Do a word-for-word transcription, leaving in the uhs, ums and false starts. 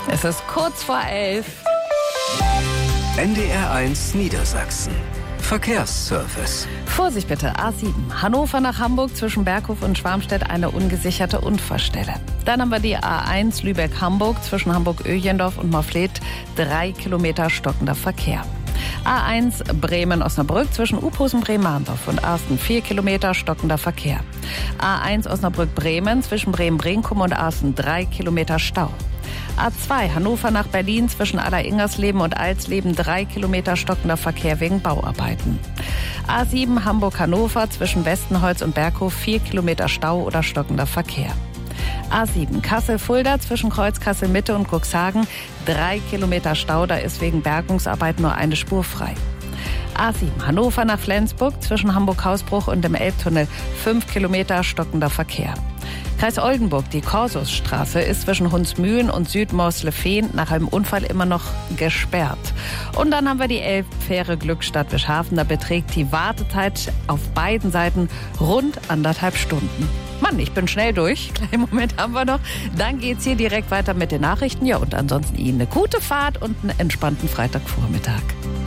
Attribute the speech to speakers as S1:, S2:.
S1: Es ist kurz vor elf.
S2: N D R eins Niedersachsen. Verkehrsservice.
S1: Vorsicht bitte, A sieben. Hannover nach Hamburg zwischen Berghof und Schwarmstedt eine ungesicherte Unfallstelle. Dann haben wir die A eins Lübeck-Hamburg zwischen Hamburg-Öjendorf und Morfleet. Drei Kilometer stockender Verkehr. A eins Bremen-Osnabrück zwischen Uphusen, Bremen-Mahndorf und Arsten. Vier Kilometer stockender Verkehr. A eins Osnabrück-Bremen zwischen Bremen-Brinkum und Arsten. Drei Kilometer Stau. A zwei Hannover nach Berlin zwischen Aller-Ingersleben und Alsleben. Drei Kilometer stockender Verkehr wegen Bauarbeiten. A sieben Hamburg-Hannover zwischen Westenholz und Berghof. Vier Kilometer Stau oder stockender Verkehr. A sieben Kassel-Fulda zwischen Kreuz Kassel-Mitte und Cuxhagen. Drei Kilometer Stau, da ist wegen Bergungsarbeit nur eine Spur frei. A sieben Hannover nach Flensburg zwischen Hamburg-Hausbruch und dem Elbtunnel. Fünf Kilometer stockender Verkehr. Kreis Oldenburg, die Korsusstraße ist zwischen Hunsmühlen und Südmorslefehn nach einem Unfall immer noch gesperrt. Und dann haben wir die Elbfähre Glückstadt-Wischhafen. Da beträgt die Wartezeit auf beiden Seiten rund anderthalb Stunden. Mann, ich bin schnell durch. Kleinen Moment haben wir noch. Dann geht's hier direkt weiter mit den Nachrichten. Ja, und ansonsten Ihnen eine gute Fahrt und einen entspannten Freitagvormittag.